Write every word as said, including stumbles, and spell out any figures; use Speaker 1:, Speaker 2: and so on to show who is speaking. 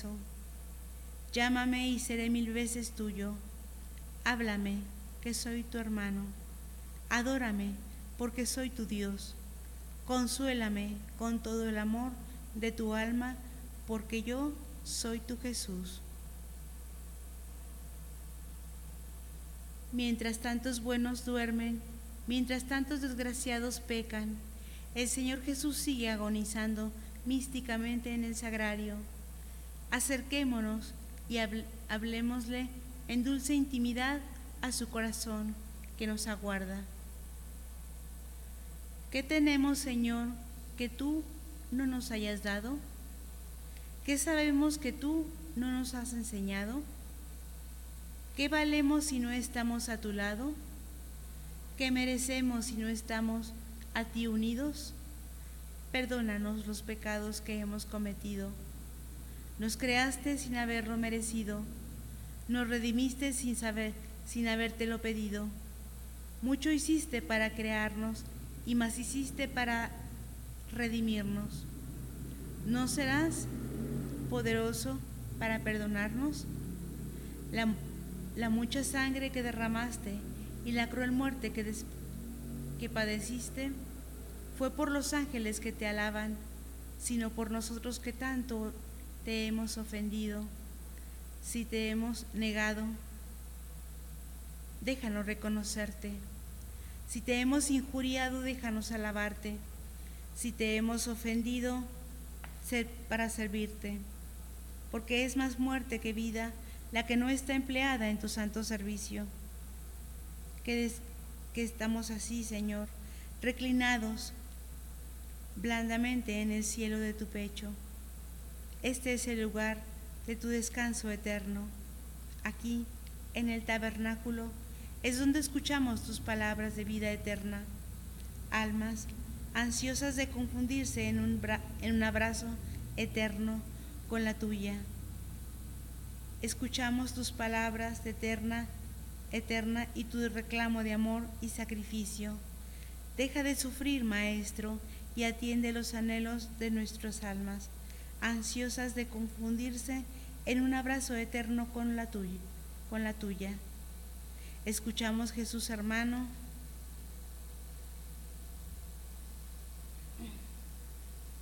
Speaker 1: regreso. Llámame y seré mil veces tuyo. Háblame, que soy tu hermano. Adórame, porque soy tu Dios. Consuélame con todo el amor de tu alma, porque yo soy tu Jesús. Mientras tantos buenos duermen, mientras tantos desgraciados pecan, el Señor Jesús sigue agonizando místicamente en el sagrario. Acerquémonos y hablemosle en dulce intimidad a su corazón que nos aguarda. ¿Qué tenemos, Señor, que tú no nos hayas dado? ¿Qué sabemos que tú no nos has enseñado? ¿Qué valemos si no estamos a tu lado? ¿Qué merecemos si no estamos a ti unidos? Perdónanos los pecados que hemos cometido. Nos creaste sin haberlo merecido. Nos redimiste sin saber, sin habértelo pedido. Mucho hiciste para crearnos y más hiciste para redimirnos. ¿No serás poderoso para perdonarnos? La, la mucha sangre que derramaste y la cruel muerte que, des, que padeciste fue por los ángeles que te alaban, sino por nosotros que tanto te hemos ofendido. Si te hemos negado, déjanos reconocerte. Si te hemos injuriado, déjanos alabarte. Si te hemos ofendido, sé para servirte. Porque es más muerte que vida la que no está empleada en tu santo servicio. Que, des, que estamos así, Señor, reclinados blandamente en el cielo de tu pecho. Este es el lugar de tu descanso eterno. Aquí, en el tabernáculo, es donde escuchamos tus palabras de vida eterna. Almas ansiosas de confundirse en un, en un abrazo eterno con la tuya. Escuchamos tus palabras de eterna, eterna y tu reclamo de amor y sacrificio. Deja de sufrir, Maestro, y atiende los anhelos de nuestras almas, ansiosas de confundirse en un abrazo eterno con la tuya. Con la tuya. Escuchamos, Jesús hermano,